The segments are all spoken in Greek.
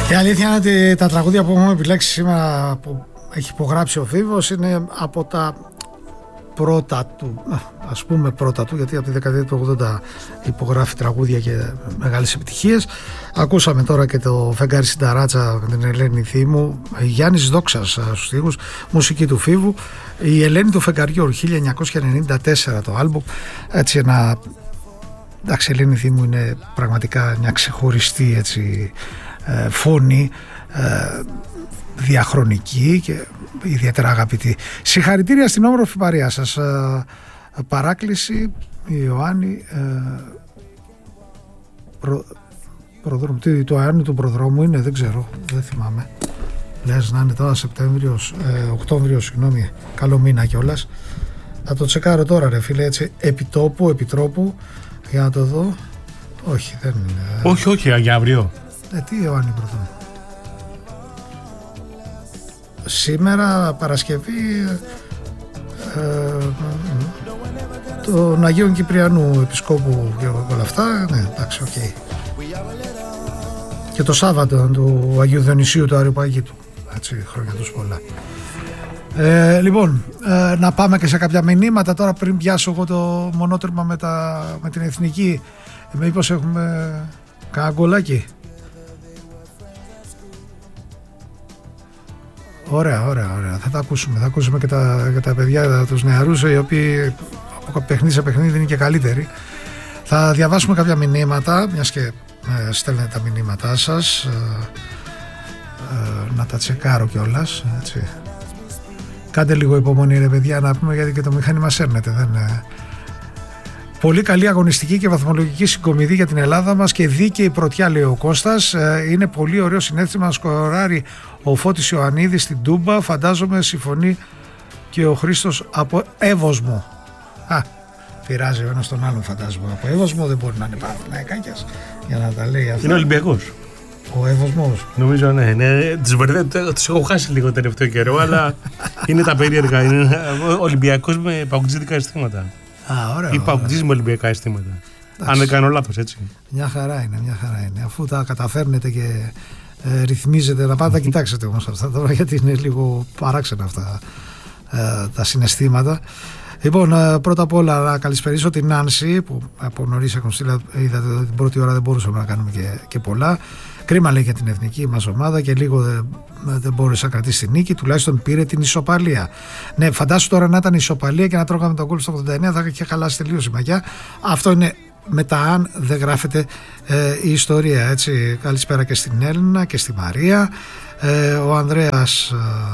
Η αλήθεια είναι ότι τα τραγούδια που έχουμε επιλέξει σήμερα, που έχει υπογράψει ο Φίβος, είναι από τα πρώτα του, ας πούμε πρώτα του, γιατί από τη δεκαετία του 80 υπογράφει τραγούδια και μεγάλες επιτυχίες. Ακούσαμε τώρα και το Φεγγάρι στην Ταράτσα με την Ελένη Θήμου, Γιάννης Δόξας στους στίχους, μουσική του Φίβου, η Ελένη του Φεγγαριού, 1994 το άλμπομ. Έτσι ένα, εντάξει, η Ελένη Θήμου είναι πραγματικά μια ξεχωριστή έτσι φωνή, διαχρονική και ιδιαίτερα αγαπητή. Συγχαρητήρια στην όμορφη παρέα σας. Παράκληση Ιωάννη προδρόμου. Το Ιωάννη του προδρόμου είναι, δεν ξέρω, δεν θυμάμαι. Λες να είναι τώρα Οκτώβριο, συγγνώμη, καλό μήνα κιόλας. Θα το τσεκάρω τώρα ρε φίλε, έτσι, επιτρόπου, για να το δω. Όχι, δεν είναι. Όχι, για αύριο. Τι Ιωάννη προδρόμου. Σήμερα Παρασκευή των Αγίων Κυπριανού Επισκόπου και όλα αυτά. Ναι, εντάξει, οκ. Και το Σάββατο του Αγίου Διονυσίου του Αριοπαγήτου. Έτσι, χρόνια τους πολλά. Λοιπόν, να πάμε και σε κάποια μηνύματα τώρα πριν πιάσω εγώ το μονότρεμα με την Εθνική. Μήπως έχουμε κανένα γκολάκι? Ωραία. Θα τα ακούσουμε. Θα ακούσουμε και τα παιδιά, τους νεαρούς, οι οποίοι από παιχνίδι σε παιχνίδι είναι και καλύτεροι. Θα διαβάσουμε κάποια μηνύματα, μιας και στέλνετε τα μηνύματά σας. Να τα τσεκάρω κιόλας. Έτσι. Κάντε λίγο υπομονή ρε παιδιά, να πούμε, γιατί και το μηχάνημα σέρνεται. Πολύ καλή αγωνιστική και βαθμολογική συγκομιδή για την Ελλάδα μας και δίκαιη πρωτιά, λέει ο Κώστας. Είναι πολύ ωραίο συνέστημα να σκοράρει ο Φώτης Ιωαννίδης στην Τούμπα. Φαντάζομαι συμφωνεί και ο Χρήστος από Εύωσμο. Πειράζει ο ένας τον άλλον, φαντάζομαι. Από Εύωσμο δεν μπορεί να είναι Παναθηναϊκάκιας για να τα λέει αυτά. Είναι Ολυμπιακός. Ο Εύωσμος. Νομίζω ναι. Τους έχω χάσει λίγο τελευταίο καιρό, αλλά είναι τα περίεργα. Είναι Ολυμπιακός με παουτζίδικα αισθήματα. Ωραία, ή παουτζής με ολυμπιακά αισθήματα. Αν δεν κάνω λάθος, έτσι. Μια χαρά είναι. Αφού τα καταφέρνετε και ρυθμίζετε, να πάτε, κοιτάξτε όμως αυτά τώρα, γιατί είναι λίγο παράξενα αυτά τα συναισθήματα. Λοιπόν, πρώτα απ' όλα να καλησπερίσω την Νάνση που από νωρίς έχουν στείλει. Είδατε ότι την πρώτη ώρα δεν μπορούσαμε να κάνουμε και πολλά. Κρίμα, λέει, για την εθνική μας ομάδα και λίγο δεν μπόρεσε να κρατήσει την νίκη. Τουλάχιστον πήρε την ισοπαλία. Ναι, φαντάσου τώρα να ήταν ισοπαλία και να τρώγαμε τον γκολ στο 89, θα είχε χαλάσει τελείως η μαγιά. Αυτό είναι μετά, αν δεν γράφεται η ιστορία. Έτσι, καλησπέρα και στην Έλληνα και στη Μαρία. Ο Ανδρέας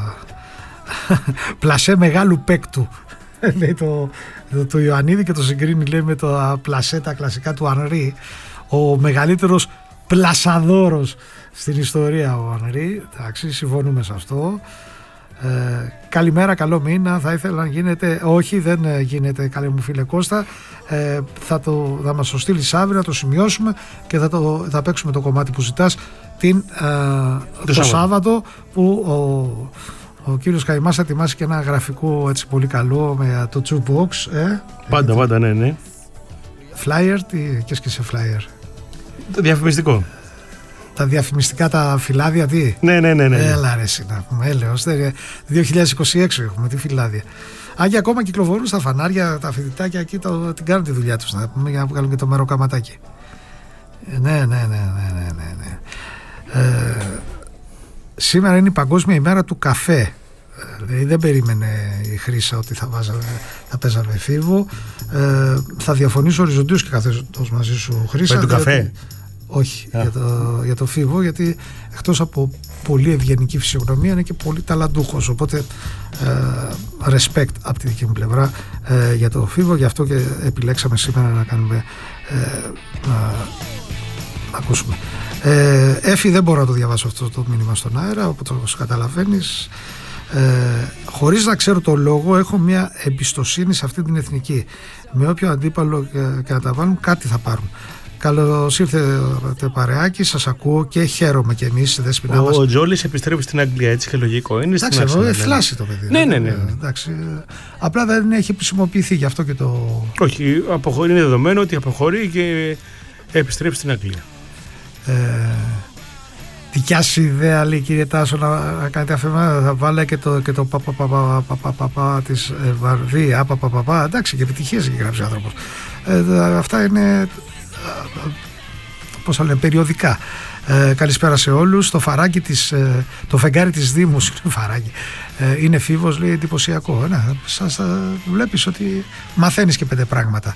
πλασέ μεγάλου παίκτου, λέει το Ιωαννίδη, και το συγκρίνει, λέει, με το πλασέ τα κλασικά του Ανρί. Ο μεγαλύτερος πλασαδόρος στην ιστορία ο Ανρί. Εντάξει, συμφωνούμε σε αυτό. Καλημέρα, καλό μήνα. Θα ήθελα να γίνεται. Όχι, δεν γίνεται, καλέ μου φίλε Κώστα. Θα μας το στείλεις αύριο, να το σημειώσουμε και θα παίξουμε το κομμάτι που ζητάς το Σάββατο, που ο κύριος Καϊμάς θα ετοιμάσει και ένα γραφικό έτσι πολύ καλό με το jukebox. Πάντα, ναι. Flyer, τι και σε flyer? Το διαφημιστικό. Τα διαφημιστικά, τα φυλάδια, τι? Ναι. Έλα ρε εσύ, να πούμε, έλεος. 2026 έχουμε, τι φυλάδια. Και ακόμα κυκλοφορούν στα φανάρια, τα φοιτητάκια εκεί, την κάνουν τη δουλειά τους, να πούμε, για να βγάλουν και το μεροκαματάκι. Ναι. Σήμερα είναι η Παγκόσμια ημέρα του καφέ. Δηλαδή δεν περίμενε η Χρύσα ότι θα παίζαμε Φίβο. Θα διαφωνήσω οριζοντίως και καθώς μαζί σου, Χρύσα. Με του καφέ? Όχι, για το Φίβο, γιατί εκτός από πολύ ευγενική φυσιογνωμία είναι και πολύ ταλαντούχος, οπότε respect από τη δική μου πλευρά για το Φίβο. Γι' αυτό και επιλέξαμε σήμερα να κάνουμε να ακούσουμε. Έφη, δεν μπορώ να το διαβάσω αυτό το μήνυμα στον αέρα, όπως καταλαβαίνεις. Χωρίς να ξέρω το λόγο, έχω μια εμπιστοσύνη σε αυτή την εθνική. Με όποιο αντίπαλο και να τα βάλουν, κάτι θα πάρουν. Καλώς ήρθατε παρεάκι, σας ακούω και χαίρομαι κι εμείς. Ο Τζόλης επιστρέφει στην Αγγλία, έτσι και λογικό είναι. Εντάξει, εδώ φλάσσει το παιδί. Ναι. Εντάξει, απλά δεν έχει χρησιμοποιηθεί, γι' αυτό και το... Όχι, είναι δεδομένο ότι αποχωρεί και επιστρέφει στην Αγγλία. δικιά σου ιδέα, λέει, κύριε Τάσο, να κάνετε αφήμα, θα βάλε και το παπαπαπαπαπαπαπαπα της Βαρδί, απαπαπαπα, εντάξει, και επιτυχίες έχει γράψει ο άνθρωπος. Αυτά είναι, πώς θα λένε, περιοδικά. Καλησπέρα σε όλους. Το φεγγάρι της Δήμου είναι φίβος, λέει, εντυπωσιακό. Σας βλέπεις ότι μαθαίνεις και 5 πράγματα.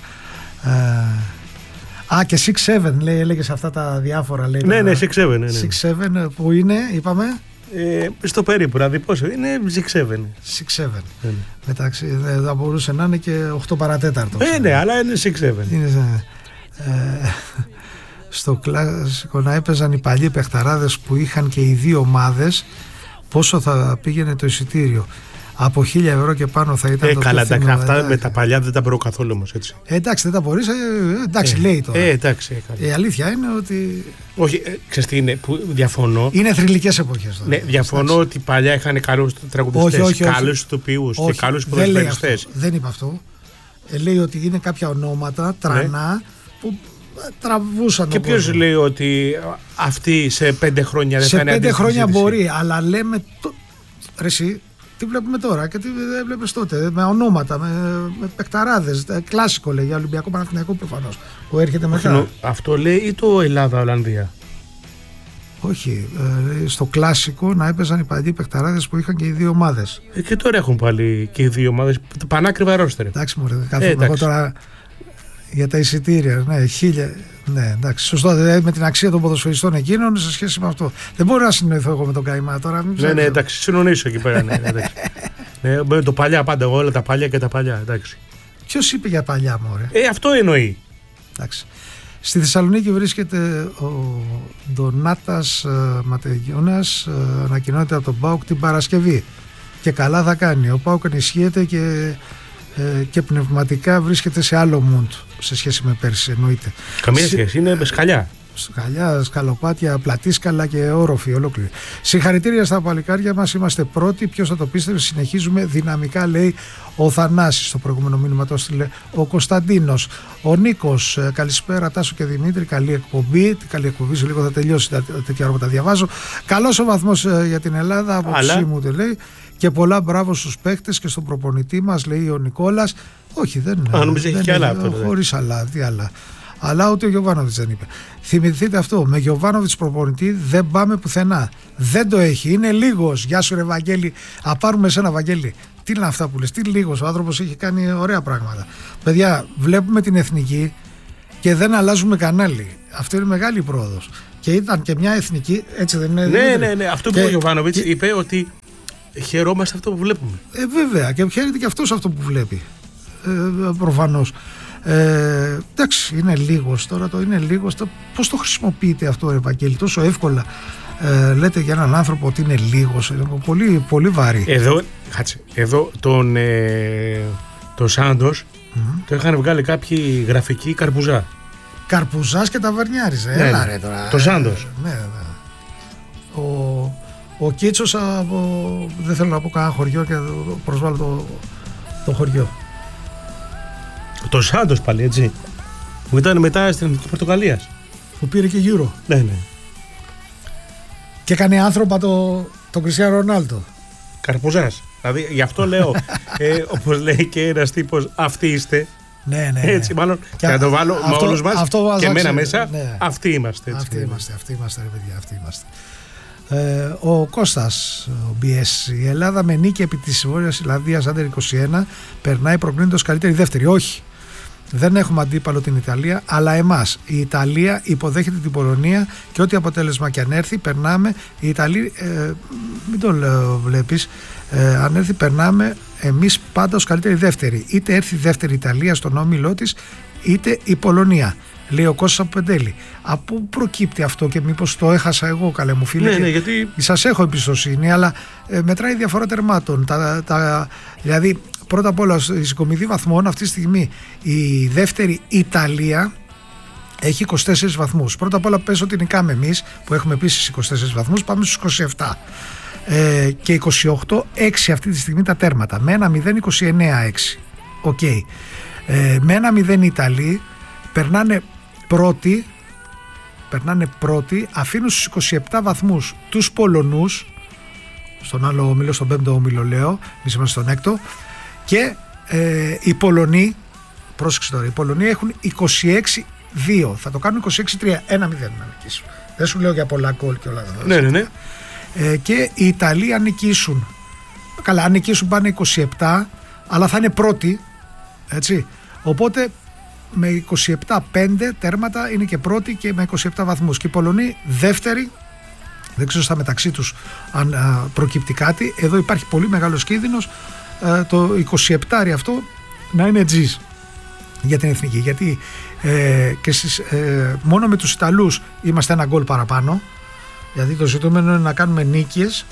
Και 6-7 λέει, έλεγε σε αυτά τα διάφορα. Λέει, ναι, 6-7. Ναι. 6-7 που είναι, είπαμε. Στο περίπου, δηλαδή πόσο είναι, 6-7. 6-7. Μεταξύ, θα μπορούσε να είναι και 8 παρατέταρτο. Ναι, αλλά είναι 6-7. Στο κλασικό να έπαιζαν οι παλιοί παιχταράδες που είχαν και οι 2 ομάδες, πόσο θα πήγαινε το εισιτήριο? Από 1.000 ευρώ και πάνω θα ήταν το καλά, αυτά με τα παλιά δεν τα μπορώ καθόλου όμως, έτσι. Εντάξει, δεν τα μπορείς, εντάξει, λέει τώρα. Εντάξει, η αλήθεια είναι ότι... Όχι, ξέρεις τι είναι, που διαφωνώ. Είναι θρυλικές εποχές τώρα. Ναι, διαφωνώ ότι παλιά είχαν καλούς τραγουδιστές, καλούς ηθοποιούς και καλούς ποδοσφαιριστές. Δεν είπα αυτό. Λέει ότι είναι κάποια ονόματα τρανά που τραβούσαν. Και ποιος λέει ότι αυτοί σε 5 χρόνια δεν θα είναι αντίστοιχη? Σε 5 χρόνια μπορεί, αλλά λέμε. Ρε εσύ, τι βλέπουμε τώρα και τι δεν βλέπεις τότε? Με ονόματα, με παικταράδες. Κλάσικο λέει για Ολυμπιακό Παναθηναϊκό προφανώς που έρχεται μετά. Αυτό λέει ή το Ελλάδα-Ολλανδία? Όχι, στο κλάσικο να έπαιζαν οι παλιοί παικταράδες που είχαν και οι 2 ομάδες. Και τώρα έχουν πάλι και οι 2 ομάδες. Πανάκριβα ρόστερ. Εντάξει, μωρέ, κάθομαι εγώ τώρα για τα εισιτήρια. Ναι, 1.000. Ναι, εντάξει, σωστό. Δηλαδή με την αξία των ποδοσφαιριστών εκείνων σε σχέση με αυτό. Δεν μπορώ να συνοηθώ εγώ με τον Καϊμά τώρα. Ναι, εντάξει, συνονίσω εκεί πέρα. Με το παλιά πάντα, όλα τα παλιά και τα παλιά. Εντάξει. Ποιος είπε για παλιά, μωρέ? Αυτό εννοεί. Εντάξει. Στη Θεσσαλονίκη βρίσκεται ο Ντονάτας Ματεγιώνας, ανακοινώνεται από τον ΠΑΟΚ την Παρασκευή. Και καλά θα κάνει. Ο ΠΑΟΚ ενισχύεται και πνευματικά βρίσκεται σε άλλο μουντ σε σχέση με πέρσι, εννοείται. Καμία σχέση, είναι σκαλιά. Σκαλιά, σκαλοπάτια, πλατίσκαλα και όροφοι ολόκληροι. Συγχαρητήρια στα παλικάρια μας, είμαστε πρώτοι. Ποιος θα το πίστευε, συνεχίζουμε δυναμικά, λέει ο Θανάσης. Στο προηγούμενο μήνυμα το έστειλε ο Κωνσταντίνος. Ο Νίκος, καλησπέρα Τάσο και Δημήτρη, καλή εκπομπή. Καλή εκπομπή, σε λίγο θα τελειώσει, τέτοια ώρα που τα διαβάζω. Καλός ο βαθμός για την Ελλάδα, απόψη μου το λέει. Και πολλά μπράβο στους παίκτες και στον προπονητή μας, λέει ο Νικόλας. Όχι, δεν είναι. Χωρίς άλλα, τι άλλα. Αλλά ούτε ο Γιοβάνοβιτς δεν είπε. Θυμηθείτε αυτό, με Γιοβάνοβιτς προπονητή δεν πάμε πουθενά. Δεν το έχει, είναι λίγος. Γεια σου ρε Βαγγέλη, πάρουμε εσένα Βαγγέλη. Τι είναι αυτά που λες, τι λίγος, ο άνθρωπος έχει κάνει ωραία πράγματα. Παιδιά, βλέπουμε την εθνική και δεν αλλάζουμε κανάλι. Αυτό είναι μεγάλη πρόοδος. Και ήταν και μια εθνική, έτσι δεν είναι? Ναι. Αυτό που ο Γιοβάνοβιτς είπε ότι χαιρόμαστε αυτό που βλέπουμε. Βέβαια, και χαίρεται και αυτός αυτό που βλέπει. Προφανώς. Εντάξει, είναι λίγος τώρα, είναι λίγος. Πώς το χρησιμοποιείτε αυτό, Ευαγγέλη, τόσο εύκολα? Λέτε για έναν άνθρωπο ότι είναι λίγος, είναι πολύ, πολύ βαρύ. Εδώ τον Σάντος το είχαν βγάλει κάποιοι γραφικοί Καρπουζά. Καρπουζάς και Ταβερνιάρης. Έλα ρε τώρα. Το Σάντος. Ναι. Ο Κίτσος δεν θέλω να πω κανένα χωριό και προσβάλλω το χωριό. Το Σάντος πάλι, έτσι. Που ήταν μετά στην Εθνική Πορτογαλίας. Που πήρε και Euro. Ναι. Και έκανε άνθρωπα τον Κριστιάνο Ρονάλντο. Καρπουζάς. Δηλαδή, γι' αυτό λέω, όπως λέει και ένας τύπος, αυτοί είστε. Ναι. Έτσι, μάλλον, και να το βάλω με όλους μας και εμένα μέσα, ναι. Αυτοί είμαστε. Έτσι, αυτοί είμαστε, ρε παιδιά, αυτοί είμαστε. Ο Κώστας, ο BS, η Ελλάδα με νίκη επί της Βόρειας Ιρλανδίας Άντερ 21 περνάει προκρίνοντας καλύτερη δεύτερη. Όχι, δεν έχουμε αντίπαλο την Ιταλία, αλλά εμάς. Η Ιταλία υποδέχεται την Πολωνία και ό,τι αποτέλεσμα και αν έρθει περνάμε. Η Ιταλία, μην το λέω, βλέπεις, αν έρθει περνάμε εμείς πάντα ως καλύτερη δεύτερη. Είτε έρθει δεύτερη Ιταλία στον όμιλό της, είτε η Πολωνία. Λέει ο Κώστας από Πεντέλη. Από πού προκύπτει αυτό και μήπως το έχασα εγώ, καλέ μου φίλε? Ναι, γιατί σας έχω εμπιστοσύνη, αλλά μετράει διαφορά τερμάτων. Δηλαδή, πρώτα απ' όλα, η συγκομιδή βαθμών αυτή τη στιγμή η δεύτερη Ιταλία έχει 24 βαθμούς. Πρώτα απ' όλα πες ότι νικάμε εμείς που έχουμε επίσης 24 βαθμούς, πάμε στους 27. Και 28-6 αυτή τη στιγμή τα τέρματα. Με 1-0 29-6. Οκ. Με 1-0 οι Ιταλοί περνάνε πρώτοι περνάνε πρώτοι, αφήνουν στους 27 βαθμούς τους Πολωνούς, στον άλλο όμιλο, στον 5ο όμιλο λέω, εμείς είμαστε στον 6ο, και οι Πολωνοί, πρόσεξε τώρα, οι Πολωνοί έχουν 26-2, θα το κάνουν 26-3, 1-0 να νικήσουν. Δεν σου λέω για πολλά γκολ και όλα αυτά. Ναι. Και οι Ιταλοί αν νικήσουν, καλά, αν νικήσουν πάνε 27, αλλά θα είναι πρώτοι, έτσι. Οπότε με 27-5 τέρματα είναι και πρώτοι και με 27 βαθμούς. Και οι Πολωνοί δεύτεροι, δεν ξέρω στα μεταξύ τους αν προκύπτει κάτι. Εδώ υπάρχει πολύ μεγάλος κίνδυνος το 27 αυτό να είναι τζις για την εθνική. Γιατί μόνο με τους Ιταλούς είμαστε ένα γκολ παραπάνω. Γιατί το ζητούμενο είναι να κάνουμε νίκες.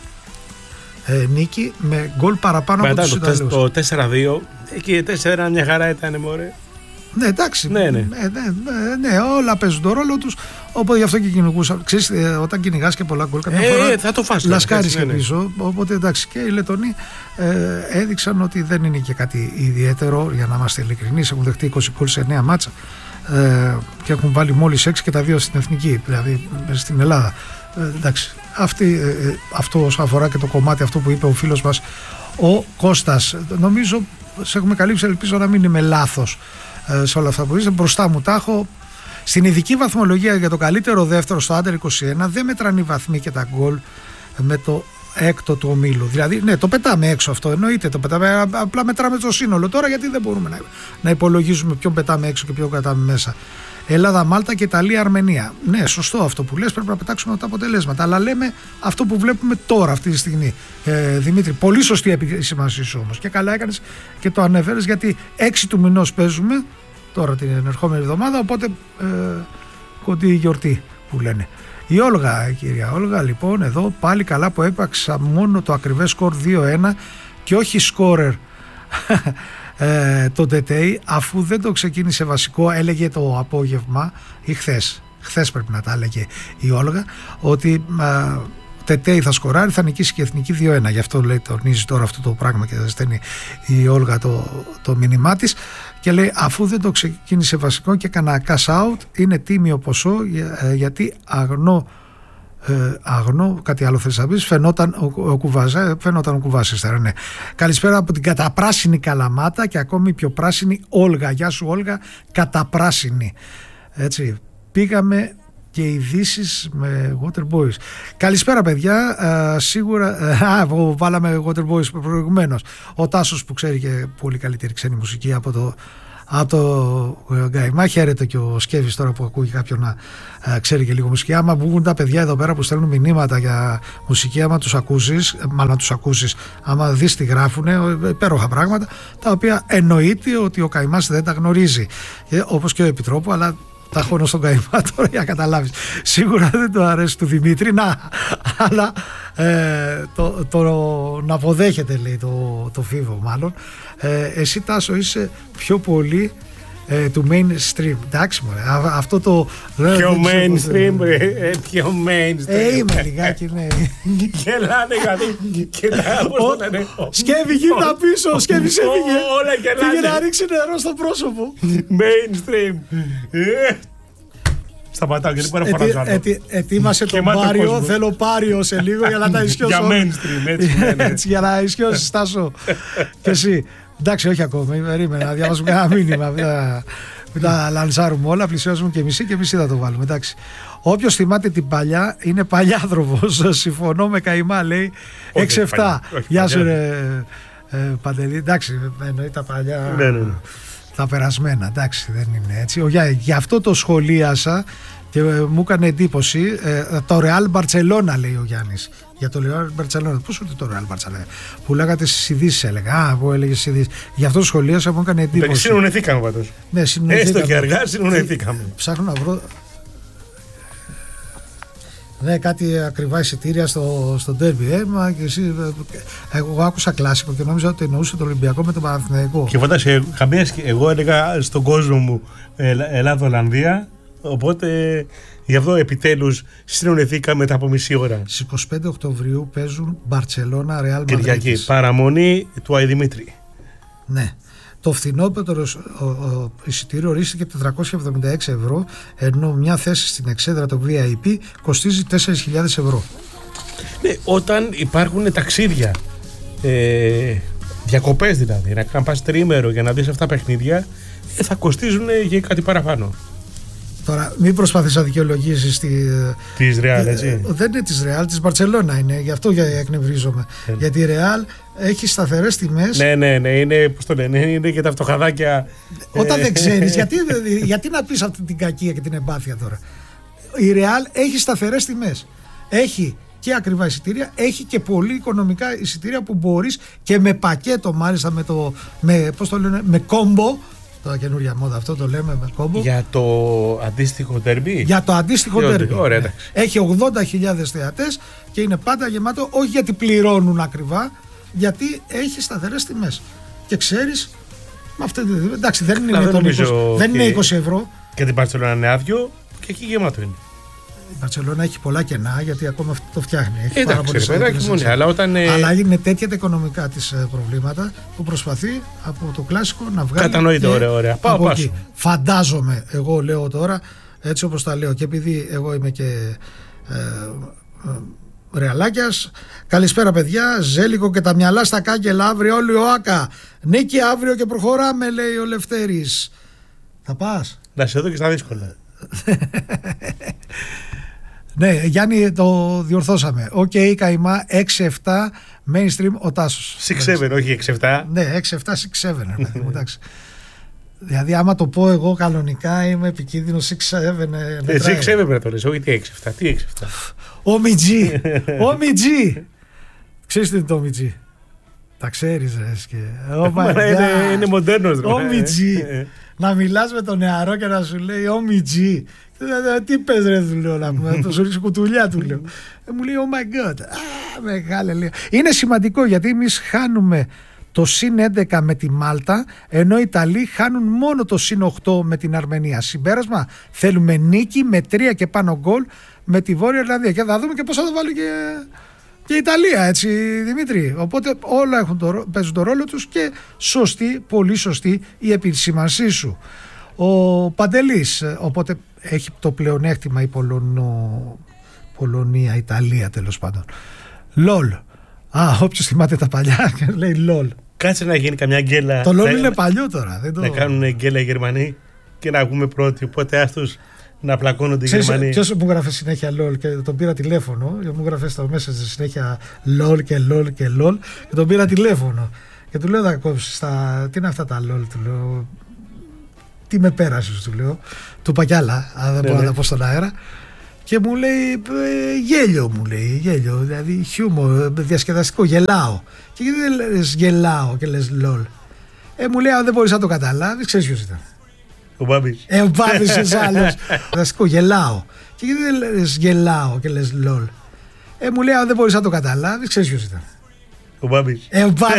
Νίκη με γκολ παραπάνω από τους Ιταλούς. Το 4-2, εκεί 4 μια χαρά ήταν, μωρέ. Ναι, εντάξει. Ναι. Ναι, όλα παίζουν τον ρόλο τους. Οπότε γι' αυτό και κυνηγούσα. Ξέρεις, όταν κυνηγάς και πολλά γκολ, κάποια φορά θα το φας. λασκάρεις και πίσω. Οπότε εντάξει, και οι Λετονοί έδειξαν ότι δεν είναι και κάτι ιδιαίτερο, για να είμαστε ειλικρινείς. Έχουν δεχτεί 20 γκολ σε 9 μάτσα και έχουν βάλει μόλις 6 και τα 2 στην εθνική, δηλαδή στην Ελλάδα. Εντάξει, αυτό όσον αφορά και το κομμάτι αυτό που είπε ο φίλος μας ο Κώστας, νομίζω σε έχουμε καλύψει, ελπίζω να μην είμαι λάθος σε όλα αυτά που είστε. Μπροστά μου τα έχω. Στην ειδική βαθμολογία για το καλύτερο δεύτερο στο Under 21 δεν μετράνε οι βαθμοί και τα γκολ με το έκτο του ομίλου. Δηλαδή, ναι, το πετάμε έξω αυτό, εννοείται, το πετάμε, απλά μετράμε το σύνολο τώρα, γιατί δεν μπορούμε να υπολογίζουμε ποιον πετάμε έξω και ποιον κρατάμε μέσα. Ελλάδα, Μάλτα και Ιταλία, Αρμενία. Ναι, σωστό αυτό που λες, πρέπει να πετάξουμε τα αποτελέσματα. Αλλά λέμε αυτό που βλέπουμε τώρα, αυτή τη στιγμή. Δημήτρη, πολύ σωστή επισήμανσή σου όμως. Και καλά έκανες και το ανέφερες, γιατί 6 του μηνός παίζουμε τώρα την ερχόμενη εβδομάδα. Οπότε κοντή γιορτή που λένε. Η Όλγα, κυρία Όλγα, λοιπόν, εδώ πάλι καλά που έπαξα μόνο το ακριβές σκορ 2-1 και όχι σκόρερ. Το Τετέι, αφού δεν το ξεκίνησε βασικό, έλεγε το απόγευμα ή χθες πρέπει να τα έλεγε η Όλγα, ότι Τετέι θα σκοράρει, θα νικήσει και η εθνική 2-1. Γι' αυτό λέει, τονίζει τώρα αυτό το πράγμα και θα στέλνει η Όλγα το μήνυμά της και λέει, αφού δεν το ξεκίνησε βασικό και έκανα cash out, είναι τίμιο ποσό, γιατί αγνό, κάτι άλλο θέλεις να πεις, φαινόταν ο Κουβάς ύστερα, ναι. Καλησπέρα από την καταπράσινη Καλαμάτα και ακόμη πιο πράσινη Όλγα. Γεια σου Όλγα, καταπράσινη. Έτσι, πήγαμε και ειδήσεις με Water Boys. Καλησπέρα παιδιά, σίγουρα βάλαμε Water Boys προηγουμένως. Ο Τάσος που ξέρει και πολύ καλύτερη ξένη μουσική από το Γκαϊμά. Χαίρεται και ο Σκέβης τώρα που ακούει κάποιον να ξέρει και λίγο μουσική. Άμα βγουν τα παιδιά εδώ πέρα που στέλνουν μηνύματα για μουσική, άμα τους ακούσεις, άμα δεις τι γράφουνε, υπέροχα πράγματα, τα οποία εννοείται ότι ο Καϊμάς δεν τα γνωρίζει, όπως και ο Επιτρόπου, αλλά τα έχω στον Καϊμά τώρα για να καταλάβεις. Σίγουρα δεν το αρέσει του Δημήτρη, αλλά να αποδέχεται, λέει, το φίβο μάλλον. Εσύ Τάσο είσαι πιο πολύ του mainstream. Εντάξει μωρέ, αυτό το... Πιο mainstream, πιο mainstream. Είμαι λιγάκι, ναι. Γελάνε γιατί κοιτάω. Σκεύη γύρνα πίσω, Σκεύη σε έφυγε. Όλα γελάνε. Πήγε να ρίξει νερό στο πρόσωπο. Mainstream. Σταματάω γιατί μπορεί να φωνάζω άλλο. Ετοίμασε τον Πάριο, θέλω Πάριο σε λίγο για να τα ισιώσω. Για mainstream, έτσι. Για να ισιώσεις Τάσο και εσύ. Εντάξει, όχι ακόμα, περίμενα να διαβάσουμε ένα μήνυμα. Μην τα λανσάρουμε όλα, πλησιάζουμε και εμείς θα το βάλουμε. Εντάξει. Όποιος θυμάται την παλιά είναι παλιάδρομος. Συμφωνώ με Καϊμά, λέει 6-7. Γεια σου ρε Παντελή. Εντάξει, εννοεί τα παλιά. Τα περασμένα, εντάξει, δεν είναι έτσι. Γι' αυτό το σχολίασα και μου έκανε εντύπωση. Το Real Barcelona, λέει ο Γιάννης. Για το Real Barcelona. Πώς είναι το Real Barcelona? Που λέγατε στις ειδήσεις, έλεγα. Που έλεγε στις ειδήσεις. Γι' αυτό το σχολίασα, μου έκανε εντύπωση. Συνονεθήκαμε πάντως. Ναι, συνονεθήκαμε. Έστω και αργά, συνονεθήκαμε. Ψάχνω να βρω. Ναι, κάτι ακριβά εισιτήρια στο Derby. Και εσύ, εγώ άκουσα κλάσικο και νόμιζα ότι εννοούσε το Ολυμπιακό με τον Παναθηναϊκό. Και φαντάζεσαι, εγώ έλεγα στον κόσμο μου Ελλάδα-Ολλανδία. Οπότε γι' αυτό επιτέλους συνονεθήκαμε μετά από μισή ώρα. Στις 25 Οκτωβρίου παίζουν Μπαρτσελώνα Ρεάλ Μαδρίτης. Κυριακή, παραμονή του Αϊδημήτρη. Ναι. Το φθηνότερο εισιτήριο ορίστηκε 476 ευρώ, ενώ μια θέση στην εξέδρα το VIP κοστίζει 4.000 ευρώ. Ναι, όταν υπάρχουν ταξίδια, διακοπές δηλαδή, να πας τριήμερο για να δεις αυτά τα παιχνίδια, θα κοστίζουν και κάτι παραπάνω. Τώρα, μην προσπαθείς να δικαιολογήσεις της Real, έτσι. Δεν είναι της Real, της Μπαρτσελώνα είναι. Γι' αυτό εκνευρίζομαι. Γιατί η Real έχει σταθερές τιμές. Ναι, είναι, πώς το λένε, είναι και τα φτωχαδάκια. Όταν δεν ξέρεις, γιατί να πεις αυτή την κακία και την εμπάθεια τώρα. Η Real έχει σταθερές τιμές. Έχει και ακριβά εισιτήρια, έχει και πολύ οικονομικά εισιτήρια που μπορείς και με πακέτο, μάλιστα με κόμπο. Τώρα καινούργια μόδα, αυτό το λέμε με κόμπο. Για το αντίστοιχο ντέρμπι. Για το αντίστοιχο ντέρμπι. Ωραία, ναι. Έχει 80.000 θεατές και είναι πάντα γεμάτο, όχι γιατί πληρώνουν ακριβά, γιατί έχει σταθερές τιμές. Και ξέρεις, εντάξει, δεν είναι 20 ευρώ. Και την Μπαρτσελόνα είναι άδειο και εκεί γεμάτο είναι. Η Μπαρτσελόνα έχει πολλά κενά γιατί ακόμα αυτό το φτιάχνει. Εντάξει, αλλά είναι τέτοια τα οικονομικά της προβλήματα που προσπαθεί από το κλασικό να βγάλει. Κατανοείται, ωραία. Πάω. Φαντάζομαι, εγώ λέω τώρα, έτσι όπως τα λέω, και επειδή εγώ είμαι και Ρεαλάκιας. Καλησπέρα, παιδιά. Ζέλικο και τα μυαλά στα κάγκελα. Αύριο όλοι ο Άκα. Νίκη αύριο και προχωράμε, λέει ο Λευτέρης. Θα πας? Να σε δω και στα δύσκολα. Ναι, Γιάννη, το διορθώσαμε. Οκ, καημά 6-7 mainstream ο Τάσος. 6-7, όχι 6-7. Ναι, 6-7, 6-7. Εντάξει. Δηλαδή, άμα το πω εγώ κανονικά, είμαι επικίνδυνο 6-7. 6-7 πρέπει να το λες, όχι τι 6-7. Τι 6-7. Ομιτζή. Ομιτζή. Ξέρεις τι είναι το Ομιτζή? Τα ξέρεις, ρε. Είναι μοντέρνος. Ομιτζή. Να μιλάς με τον νεαρό και να σου λέει Ομιτζή. Τι πες, ρε, του λέω, να πούμε, το σου ρίξω κουτουλιά, του λέω. Μου λέει oh my god. Μεγάλε, λέει. Είναι σημαντικό γιατί εμείς χάνουμε το συν 11 με τη Μάλτα, ενώ οι Ιταλοί χάνουν μόνο το συν 8 με την Αρμενία. Συμπέρασμα, θέλουμε νίκη με 3 και πάνω γκολ με τη Βόρεια Ιρλανδία. Και θα δούμε και πώς θα το βάλει και η Ιταλία, έτσι, Δημήτρη. Οπότε όλα παίζουν το ρόλο τους και σωστή, πολύ σωστή η επισήμανσή σου. Ο Παντελής, οπότε έχει το πλεονέκτημα η Πολωνία, Ιταλία τέλος πάντων. Λολ. Όποιος θυμάται τα παλιά λέει λολ. Κάτσε να γίνει καμιά γκέλα. Το λολ είναι παλιό τώρα. Να κάνουν γκέλα οι Γερμανοί και να βγούμε πρώτοι. Οπότε άστος να πλακώνονται οι Γερμανοί. Ποιος μου γράφε συνέχεια λολ και τον πήρα τηλέφωνο. Μου γράφε στο μέσα συνέχεια λολ και λολ και λολ και τον πήρα τηλέφωνο. Και του λέω θα κόψεις τι είναι αυτά τα λολ, του λέω. Τι με πέρασες, του λέω. Του πακιάλα, αν δεν μπορώ να τα πω στον αέρα. Και μου λέει γέλιο, μου λέει γέλιο, δηλαδή χιούμορ, διασκεδαστικό, γελάω. Και γιατί δεν λες γελάω και λες λολ? Μου λέει αν δεν μπορείς να το καταλάβεις, ξέρεις ποιος ήταν? Ο Μπάμπης. Ο Μπάμπης είναι άλλος. Διασκεδαστικό, γελάω. Και γιατί δεν λες γελάω και λες λολ? Μου λέει αν δεν μπορείς να το καταλάβεις, ξέρεις ποιος ήταν? Ο Μπάμπης.